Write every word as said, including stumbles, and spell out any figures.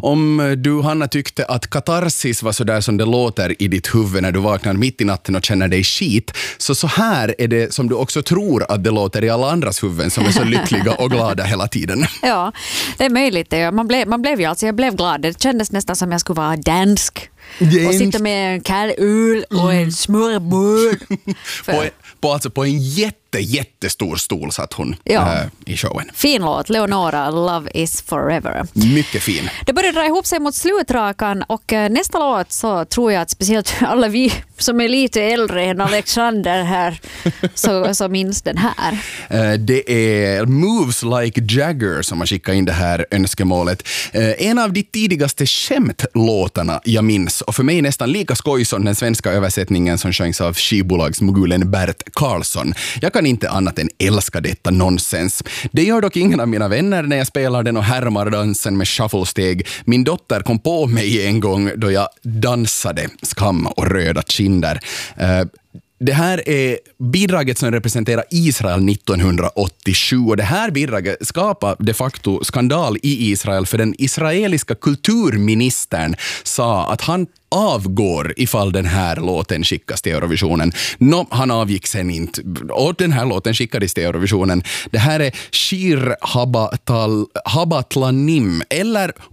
Om du, Hanna, tyckte att katarsis var så där som det låter i ditt huvud när du vaknar mitt i natten och känner dig skit, så så här är det som du också tror att det låter i alla andras huvuden som är så lyckliga och glada hela tiden. Ja, det är möjligt. Det. Man, blev, man blev ju alltså, jag blev glad. Det kändes nästan som jag skulle vara dansk. Dansk. Och sitta med en kall öl och en smörbröd. på, på, alltså på en jätte, jättestor stol satt hon ja. äh, i showen. Fin låt, Leonora, Love is forever. Mycket fin. Det börjar dra ihop sig mot slutrakan och nästa låt så tror jag att speciellt alla vi som är lite äldre än Alexander här så, så minns den här. Uh, det är Moves Like Jagger som har skickat in det här önskemålet. Uh, en av de tidigaste skämtlåtarna jag minns, och för mig nästan lika skoj som den svenska översättningen som sjöngs av skivbolagsmogulen Bert Karlsson. Jag kan inte annat än älska detta nonsens. Det gör dock ingen av mina vänner när jag spelar den och härmar dansen med shufflesteg. Min dotter kom på mig en gång då jag dansade skam och röda kinder. Uh, Det här är bidraget som representerar Israel nittonhundraåttiosju, och det här bidraget skapar de facto skandal i Israel, för den israeliska kulturministern sa att han avgår ifall den här låten skickas till Eurovisionen. No, han avgick sen inte, och den här låten skickades till Eurovisionen. Det här är Shir Habatal, Habatlanim, eller